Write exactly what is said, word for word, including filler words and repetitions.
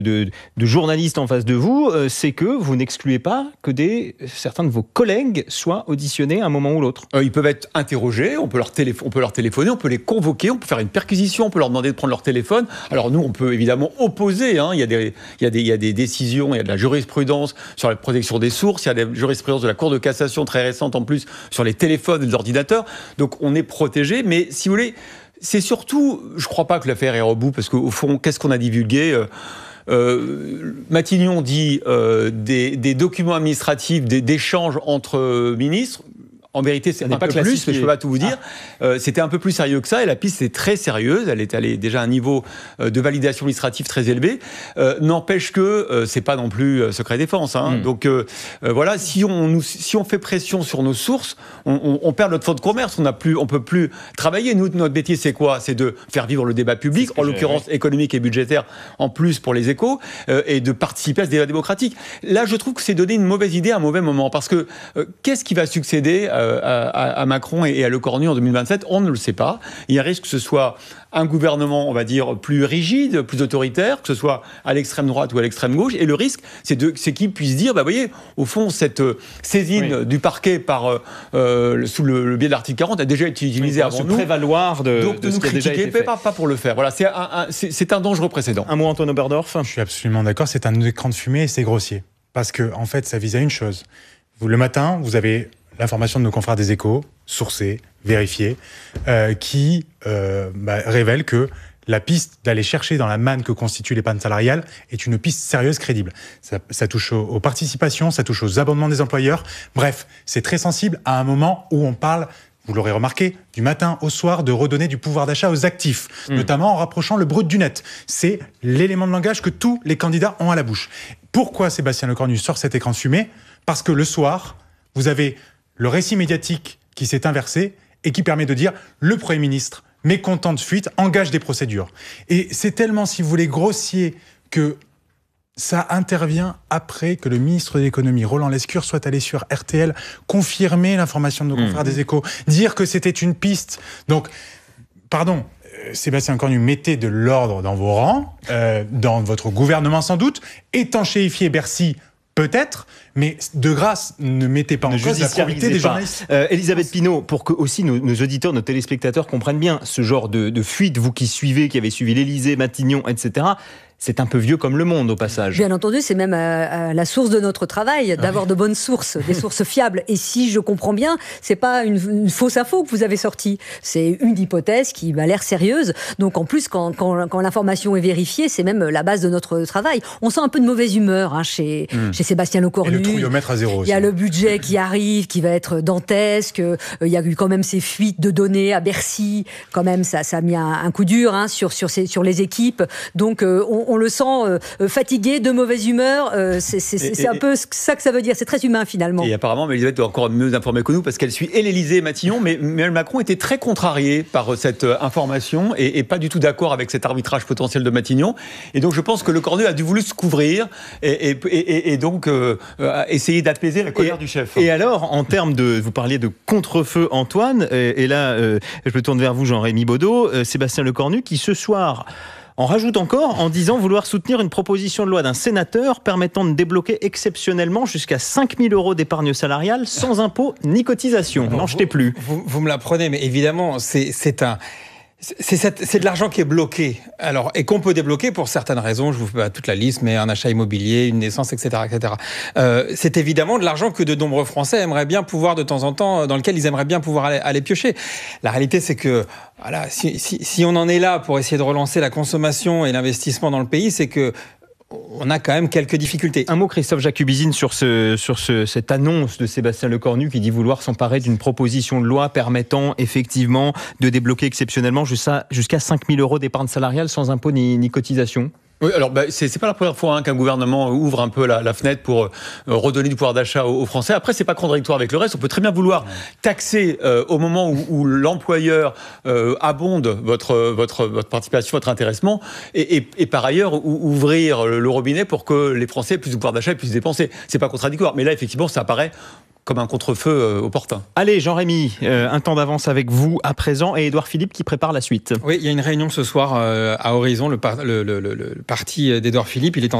de, de journalistes en face de vous, euh, c'est que vous n'excluez pas que des, certains de vos collègues soient auditionnés à un moment ou l'autre. Euh, ils peuvent être interrogés, on peut, leur télé- on peut leur téléphoner, on peut les convoquer, on peut faire une perquisition, on peut leur demander de prendre leur téléphone. Alors nous, on peut évidemment opposer, hein. il, y a des, il, y a des, il y a des décisions, il y a de la jurisprudence sur la protection des sources, il y a des jurisprudences de la Cour de cassation très récente en plus sur les téléphones et les ordinateurs. Donc on est protégé, mais si vous voulez, c'est surtout, je ne crois pas que l'affaire est au bout, parce qu'au fond, qu'est-ce qu'on a divulgué ? euh, Euh, Matignon dit euh, des, des documents administratifs, des, d'échanges entre ministres. En vérité, c'est un peu plus, mais je ne peux pas tout vous dire. Ah. Euh, c'était un peu plus sérieux que ça, et la piste est très sérieuse. Elle est allée déjà à un niveau euh, de validation administrative très élevé. Euh, n'empêche que euh, c'est pas non plus euh, secret défense. Hein. Mm. Donc euh, euh, voilà, si on, nous, si on fait pression sur nos sources, on, on, on perd notre fonds de commerce. On ne peut plus travailler. Nous, notre métier, c'est quoi ? C'est de faire vivre le débat public, en l'occurrence oui. économique et budgétaire, en plus pour les Échos, euh, et de participer à ce débat démocratique. Là, je trouve que c'est donner une mauvaise idée à un mauvais moment, parce que euh, qu'est-ce qui va succéder euh, À, à Macron et à Lecornu en deux mille vingt-sept, on ne le sait pas. Il y a risque que ce soit un gouvernement, on va dire, plus rigide, plus autoritaire, que ce soit à l'extrême droite ou à l'extrême gauche. Et le risque, c'est, de, c'est qu'ils puissent dire, bah, vous voyez, au fond, cette saisine oui. du parquet par, euh, sous le, le biais de l'article quarante a déjà été utilisée oui, avant se nous. prévaloir de, Donc, de de ce nous qui a déjà été fait. Pas, pas pour le faire. Voilà, c'est un, un, c'est, c'est un dangereux précédent. Un mot, Antoine Oberdorf. Je suis absolument d'accord. C'est un écran de fumée et c'est grossier. Parce que, en fait, ça vise à une chose. Vous, le matin, vous avez l'information de nos confrères des Échos, sourcée, vérifiée, euh, qui euh, bah, révèle que la piste d'aller chercher dans la manne que constituent les pannes salariales est une piste sérieuse, crédible. Ça, ça touche aux, aux participations, ça touche aux abondements des employeurs. Bref, c'est très sensible à un moment où on parle, vous l'aurez remarqué, du matin au soir, de redonner du pouvoir d'achat aux actifs, mmh. notamment en rapprochant le brut du net. C'est l'élément de langage que tous les candidats ont à la bouche. Pourquoi Sébastien Lecornu sort cet écran de fumée ? Parce que le soir, vous avez le récit médiatique qui s'est inversé et qui permet de dire le Premier ministre, mécontent de fuite, engage des procédures. Et c'est tellement, si vous voulez, grossier que ça intervient après que le ministre de l'économie, Roland Lescure, soit allé sur R T L confirmer l'information de nos confrères mmh. des Échos, dire que c'était une piste. Donc, pardon, Sébastien Lecornu, mettez de l'ordre dans vos rangs, euh, dans votre gouvernement sans doute, étanchéifiez Bercy, peut-être, mais de grâce, ne mettez pas en cause la probité des journalistes. Euh, Elisabeth Pinault, pour que aussi nos, nos auditeurs, nos téléspectateurs comprennent bien ce genre de, de fuite, vous qui suivez, qui avez suivi l'Élysée, Matignon, et cetera, c'est un peu vieux comme le monde, au passage. Bien entendu, c'est même à, à la source de notre travail, d'avoir de bonnes sources, des sources fiables. Et si je comprends bien, c'est pas une, une fausse info que vous avez sortie. C'est une hypothèse qui m'a l'air sérieuse. Donc en plus, quand, quand, quand l'information est vérifiée, c'est même la base de notre travail. On sent un peu de mauvaise humeur hein, chez, mmh. chez Sébastien Lecornu. Et le trouillomètre à zéro. Il y a le budget qui arrive, qui va être dantesque. Euh, il y a eu quand même ces fuites de données à Bercy. Quand même, ça, ça a mis un, un coup dur hein, sur, sur, ces, sur les équipes. Donc euh, on, on le sent euh, fatigué, de mauvaise humeur. Euh, c'est c'est, et, c'est et, un peu ça que ça veut dire. C'est très humain, finalement. Et apparemment, Elisabeth doit encore mieux informer que nous, parce qu'elle suit et l'Élysée et Matignon, mais Emmanuel Macron était très contrarié par cette information et, et pas du tout d'accord avec cet arbitrage potentiel de Matignon. Et donc, je pense que Lecornu a dû voulu se couvrir et, et, et, et donc euh, essayer d'apaiser la colère et, du chef. Et alors, en termes de... Vous parliez de contre-feu, Antoine, et, et là, euh, je me tourne vers vous, Jean-Rémy Baudot, euh, Sébastien Lecornu, qui ce soir... en rajoute encore en disant vouloir soutenir une proposition de loi d'un sénateur permettant de débloquer exceptionnellement jusqu'à cinq mille euros d'épargne salariale sans impôt ni cotisation. N'en jetez plus. Vous, vous me l'apprenez, mais évidemment, c'est, c'est un... C'est, c'est, c'est de l'argent qui est bloqué, alors, et qu'on peut débloquer pour certaines raisons, je vous fais pas toute la liste, mais un achat immobilier, une naissance, et cetera, et cetera. Euh, c'est évidemment de l'argent que de nombreux Français aimeraient bien pouvoir de temps en temps, dans lequel ils aimeraient bien pouvoir aller, aller piocher. La réalité, c'est que voilà, si, si, si on en est là pour essayer de relancer la consommation et l'investissement dans le pays, c'est que on a quand même quelques difficultés. Un mot, Christophe Jacubizine, sur, ce, sur ce, cette annonce de Sébastien Lecornu qui dit vouloir s'emparer d'une proposition de loi permettant effectivement de débloquer exceptionnellement jusqu'à, jusqu'à cinq mille euros d'épargne salariale sans impôt ni, ni cotisation. Oui, alors bah, c'est, c'est pas la première fois hein, qu'un gouvernement ouvre un peu la, la fenêtre pour euh, redonner du pouvoir d'achat aux, aux Français. Après, c'est pas contradictoire avec le reste. On peut très bien vouloir taxer euh, au moment où, où l'employeur euh, abonde votre votre votre participation, votre intéressement, et, et, et par ailleurs ou, ouvrir le robinet pour que les Français aient plus de pouvoir d'achat et puissent dépenser. C'est pas contradictoire. Mais là, effectivement, ça apparaît comme un contre-feu euh, opportun. Allez, Jean-Rémy, euh, un temps d'avance avec vous à présent et Édouard Philippe qui prépare la suite. Oui, il y a une réunion ce soir euh, à Horizon, le, par, le, le, le, le parti d'Édouard Philippe. Il est en